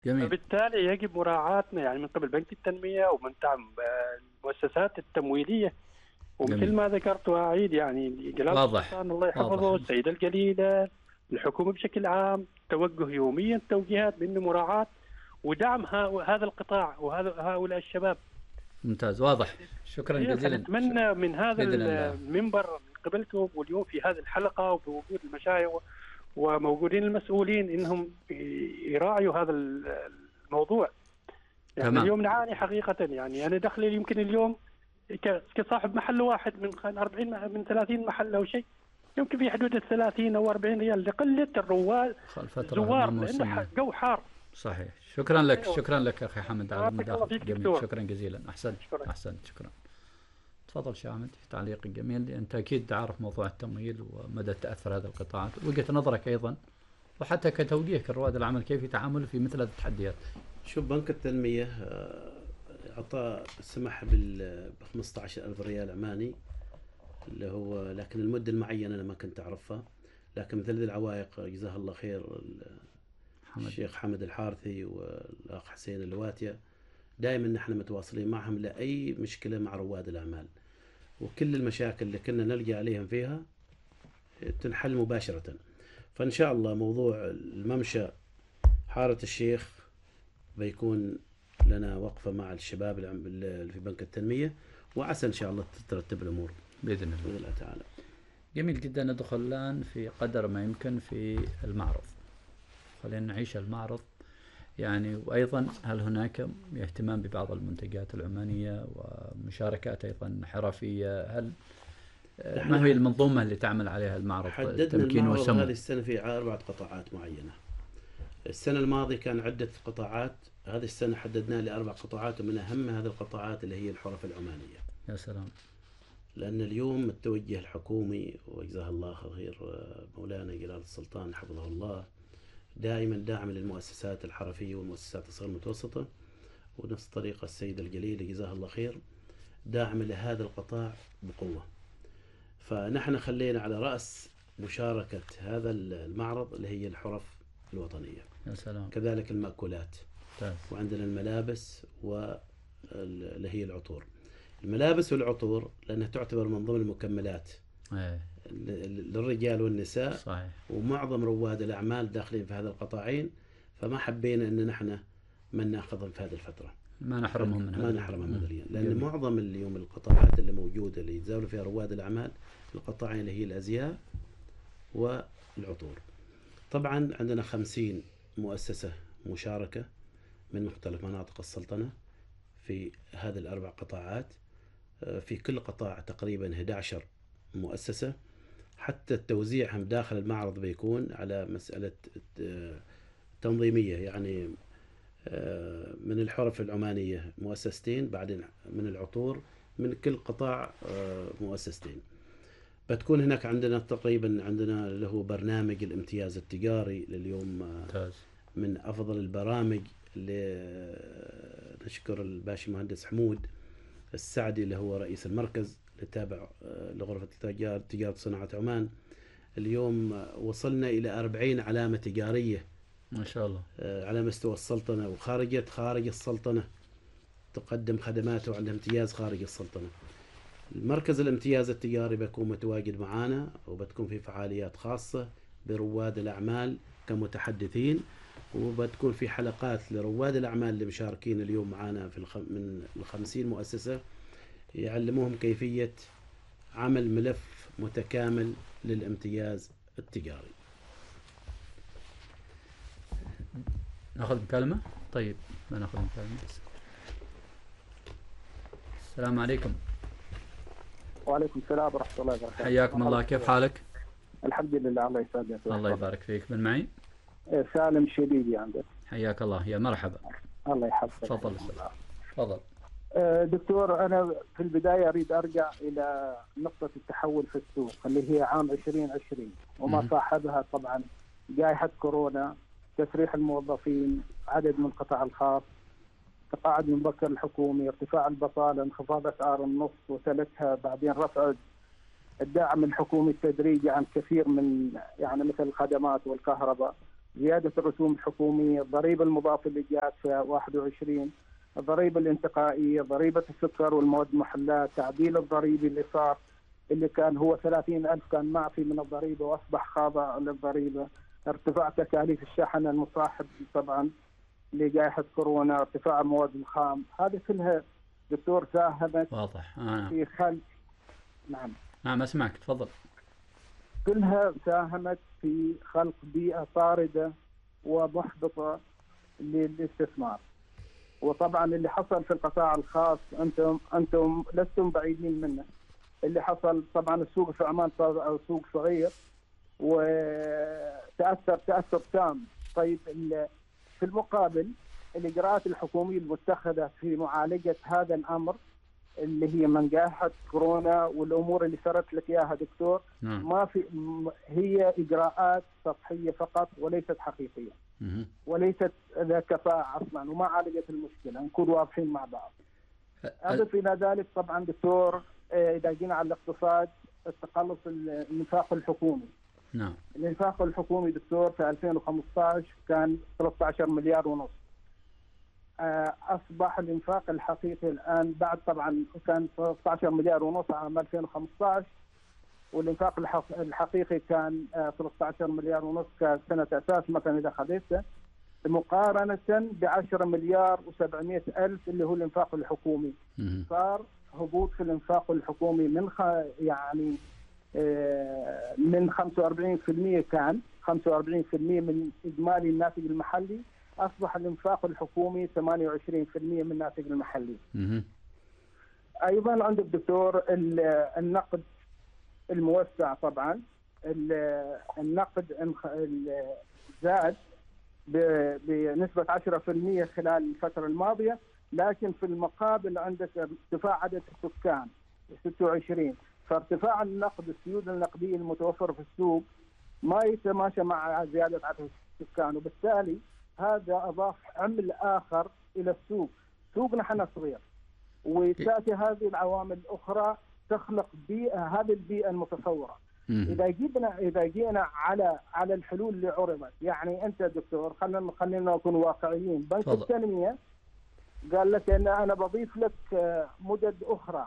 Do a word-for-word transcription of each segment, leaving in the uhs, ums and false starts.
جميل. فبالتالي يجب مراعاتنا يعني من قبل بنك التنمية ومن دعم المؤسسات التمويلية. ومثل جميل. ما ذكرت وأعيد يعني جلالة واضح. السلطان الله واضح. يحفظه، السيدة الجليلة، الحكومة بشكل عام، توجه يوميا توجيهات بأن مراعاة ودعم هذا القطاع وهذا هؤلاء الشباب. ممتاز. واضح. شكرا إيه، جزيلا. فنتمنى من هذا بإذن الله. المنبر من قبلكم واليوم في هذه الحلقة وبوجود المشايخ وموجودين المسؤولين انهم يراعوا هذا الموضوع. يعني تمام. اليوم نعاني حقيقة. يعني انا دخلي يمكن اليوم كصاحب محل واحد من أربعين من ثلاثين محل او شيء، يمكن في حدود ال ثلاثين او أربعين ريال لقلة الرواد الزوار لانه جو حار. صحيح. شكرا لك. شكرا لك اخي حمد على المداخله. جميل. شكرا جزيلا. احسنت. احسنت. شكرا. تفضل شيخ حمد تعليق جميل. انت اكيد تعرف موضوع التمويل ومدى تاثر هذه القطاعات، وجهه نظرك ايضا، وحتى كتوجيه كرواد العمل كيف يتعاملوا في مثل هذه التحديات. شوف، بنك التنميه اعطى سمح بال خمسة عشر ألف ريال عماني اللي هو، لكن المده المعينه انا ما كنت اعرفها. لكن مثل ذي العوائق جزاه الله خير حمد. الشيخ حمد الحارثي والاخ حسين اللواتيه دائما نحن متواصلين معهم لاي مشكله مع رواد الاعمال، وكل المشاكل اللي كنا نلقى عليهم فيها تنحل مباشره. فان شاء الله موضوع الممشى حاره الشيخ بيكون لنا وقفه مع الشباب اللي في بنك التنميه، وعسى ان شاء الله تترتب الامور باذن الله. الله تعالى. جميل جدا. ندخل الان في قدر ما يمكن في المعرض. خلينا نعيش المعرض يعني، وايضا هل هناك اهتمام ببعض المنتجات العمانيه ومشاركات ايضا حرفيه؟ هل ما هي المنظومه اللي تعمل عليها المعرض؟ حددنا المعرض هذه السنه في اربعه قطاعات معينه. السنه الماضيه كان عده قطاعات، هذه السنه حددنا لاربع قطاعات، ومن اهم هذه القطاعات اللي هي الحرف العمانيه. يا سلام. لان اليوم التوجه الحكومي وجزاه الله خير مولانا جلالة السلطان حفظه الله دائما داعم للمؤسسات الحرفيه والمؤسسات الصغيره المتوسطه، ونفس طريقه السيد الجليل جزاه الله خير داعم لهذا القطاع بقوه. فنحن خلينا على راس مشاركه هذا المعرض اللي هي الحرف الوطنيه. يا سلام. كذلك المأكولات. طيب. وعندنا الملابس واللي هي العطور. الملابس والعطور لأنها تعتبر من ضمن المكملات ايه. للرجال والنساء. صحيح. ومعظم رواد الأعمال داخلين في هذا القطاعين، فما حبينا أن نحن من ناخذهم في هذه الفترة، ما نحرمهم من هذا، ما نحرمهم ماليا، لأن جميل. معظم اليوم القطاعات اللي موجودة اللي يتزاولوا فيها رواد الأعمال القطاعين اللي هي الأزياء والعطور. طبعا عندنا خمسين مؤسسة مشاركة من مختلف مناطق السلطنة في هذه الأربع قطاعات. في كل قطاع تقريبا أحد عشر مؤسسة. حتى توزيعهم داخل المعرض بيكون على مسألة تنظيمية، يعني من الحرف العمانية مؤسستين، بعدين من العطور من كل قطاع مؤسستين. بتكون هناك عندنا تقريبا عندنا اللي هو برنامج الامتياز التجاري لليوم ممتاز. من أفضل البرامج اللي نشكر الباشا مهندس حمود السعدي اللي هو رئيس المركز اللي تابع لغرفة التجارة تجارة صناعة عمان. اليوم وصلنا إلى أربعين علامة تجارية ما شاء الله على مستوى السلطنة، وخارجة خارج السلطنة تقدم خدمات وعندها امتياز خارج السلطنة. المركز الامتياز التجاري بيكون متواجد معانا، وبتكون في فعاليات خاصة برواد الأعمال كمتحدثين، وبتكون في حلقات لرواد الأعمال اللي مشاركين اليوم معانا في الخم... من الخمسين مؤسسة، يعلموهم كيفية عمل ملف متكامل للامتياز التجاري. ناخذ مكالمة؟ طيب ما ناخذ مكالمة. السلام عليكم. وعليكم السلام ورحمة الله وبركاته. حياكم الله، كيف حالك؟ الحمد لله الله يسعدك. الله يبارك فيك. من معي؟ سالم شديدي عندك. حياك الله، يا مرحبا. الله يحفظك. تفضل تفضل. دكتور، أنا في البداية أريد أرجع إلى نقطة التحول في السوق اللي هي عام عشرين عشرين وما صاحبها طبعا جائحة كورونا، تسريح الموظفين، عدد من القطاع الخاص، تقاعد المبكر الحكومي، ارتفاع البطالة، انخفاض أسعار النفط وتلتها، بعدين رفع الدعم الحكومي التدريجي عن كثير من يعني مثل الخدمات والكهرباء، زيادة الرسوم الحكومية، الضريبة المضافة اللي جاءت في واحد وعشرين، الضريبة الانتقائية، ضريبة السكر والمواد المحلات، تعديل الضريبي اللي صار اللي كان هو ثلاثين ألف كان معفي من الضريبة وأصبح خاضع للضريبة، ارتفاع تكاليف الشحن المصاحب طبعا لجائحة كورونا، ارتفاع المواد الخام، هذه كلها دكتور ساهمت واضح آه. في خلق نعم نعم أسمعك تفضل. كلها ساهمت في خلق بيئة طاردة ومحبطة للاستثمار. وطبعا اللي حصل في القطاع الخاص انتم انتم لستم بعيدين منه. اللي حصل طبعا السوق في عمان صار سوق صغير وتاثر تاثر تام. طيب في المقابل الاجراءات الحكوميه المتخذه في معالجه هذا الامر اللي هي من جائحة كورونا والامور اللي سرت لك اياها دكتور نعم. ما في هي اجراءات سطحيه فقط وليست حقيقيه مه. وليست ذا كفاءه اصلا وما عالجت المشكله، نكون واضحين مع بعض. اضف الى ذلك طبعا دكتور اذا جينا على الاقتصاد التقلص الانفاق الحكومي. نعم. الانفاق الحكومي دكتور في ألفين وخمسة عشر كان ثلاثة عشر مليار ونص. اصبح الانفاق الحقيقي الان بعد طبعا كان ثلاثة عشر مليار ونص عام ألفين وخمسة عشر والانفاق الحقيقي كان ثلاثة عشر مليار ونص كسنه اساس مثلا اذا خذيته مقارنه ب عشرة مليار وسبعمائة الف اللي هو الانفاق الحكومي. مه. صار هبوط في الانفاق الحكومي من خ... يعني من خمسة وأربعين بالمئة كان خمسة وأربعين بالمئة من اجمالي الناتج المحلي، اصبح الانفاق الحكومي ثمانية وعشرين بالمئة من الناتج المحلي. مه. ايضا عندك دكتور النقد الموسع طبعا النقد زاد بنسبه عشرة بالمئة خلال الفتره الماضيه، لكن في المقابل عندك ارتفاع عدد السكان ستة وعشرين، فارتفاع النقد السيوله النقديه المتوفره في السوق ما يتماشى مع زياده عدد السكان، وبالتالي هذا اضاف عمل اخر الى السوق. سوقنا احنا صغير وتاتي هذه العوامل الاخرى تخلق بيئه، هذه البيئه المتصوره. اذا جينا اذا جينا على على الحلول اللي عرضت، يعني انت دكتور خلينا خلينا نكون واقعيين. بنك فضل. التنميه قال لك ان انا بضيف لك مدد اخرى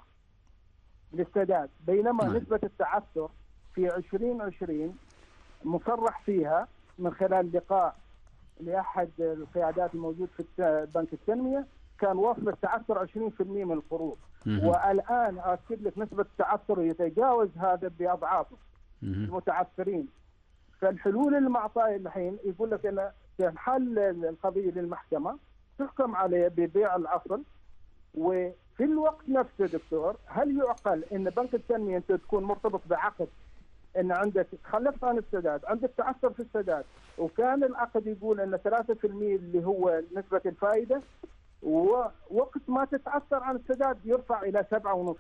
للسداد، بينما نعم. نسبه التعثر في عشرين عشرين مصرح فيها من خلال لقاء لاحد القيادات الموجود في بنك التنميه كان وصل التعثر عشرين بالمئة من القروض. مه. والان اكد لك نسبه التعثر يتجاوز هذا باضعافه المتعثرين. فالحلول المعطاه الحين يقول لك ان حل القضيه للمحكمه تحكم عليه ببيع الاصل، وفي الوقت نفسه دكتور هل يعقل ان بنك التنميه انت تكون مرتبط بعقد ان عندك تخلفت عن السداد، عندك تعثر في السداد، وكان العقد يقول ان ثلاثة بالمئة اللي هو نسبه الفائده، ووقت ما تتعثر عن السداد يرفع الى سبعة ونص.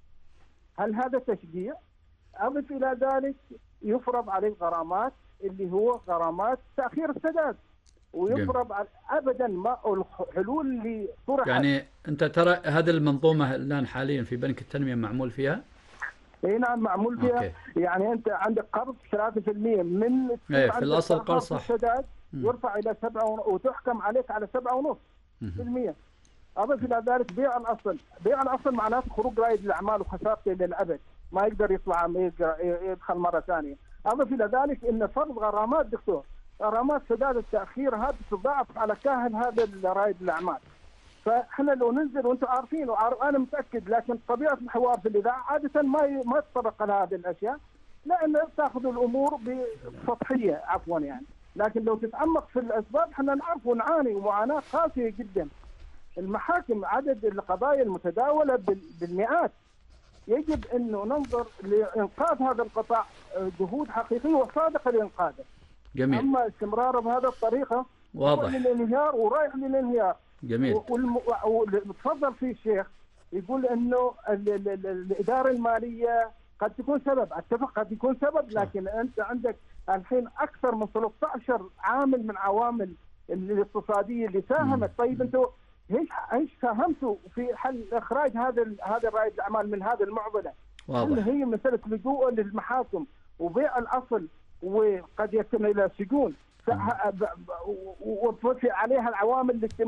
هل هذا تشجيع؟ اضف الى ذلك يفرض عليه غرامات اللي هو غرامات تاخير السداد، ويفرض على ابدا ما الحلول اللي طرحت. يعني انت ترى هذه المنظومه الان حاليا في بنك التنميه معمول فيها؟ اي نعم معمول فيها. أوكي. يعني انت عندك قرض ثلاثة بالمئة من ايه في الاصل قرض صح السداد يرفع الى سبعة وتحكم عليك على سبعة ونص بالمئة. اضف الى ذلك بيع الاصل، بيع الاصل معناته خروج رائد الاعمال وخسارته للابد، ما يقدر يطلع يدخل مره ثانيه. اضف الى ذلك ان فرض غرامات دكتور، غرامات سداد التاخير هذا تضاعف على كاهل هذا رائد الاعمال. فاحنا لو ننزل وانتم عارفين وعارف انا متاكد، لكن طبيعه الحوار في الاذاعه عاده ما ما يتطرق لهذه الاشياء لان تاخذ الامور بسطحيه عفوا يعني، لكن لو تتعمق في الاسباب احنا نعرف ونعاني ومعاناه قاسيه جدا. المحاكم عدد القضايا المتداوله بالمئات، يجب انه ننظر لانقاذ هذا القطاع جهود حقيقيه وصادقه لانقاذه. جميل. اما استمراره بهذه الطريقه واضح للانهيار ورايح للانهيار. جميل. وتفضل فيه الشيخ يقول انه الاداره الماليه قد تكون سبب، اتفق قد يكون سبب، لكن انت عندك الحين اكثر من ثلاثة عشر عامل من عوامل الاقتصاديه اللي ساهمت. طيب انتم ايش ايش ساهمتوا في حل اخراج هذا هذا رائد الاعمال من هذه المعضله؟ واضح. هل هي مساله لجوء للمحاكم وبيع الاصل وقد يتم الى سجون وفي عليها العوامل الاجتماعية